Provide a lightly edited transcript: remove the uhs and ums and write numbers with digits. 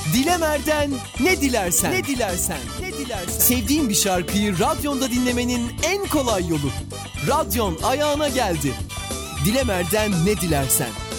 Dilemer'den ne dilersen. Ne dilersen. Ne dilersen. Sevdiğin bir şarkıyı radyonda dinlemenin en kolay yolu. Radyon ayağına geldi. Dilemer'den ne dilersen.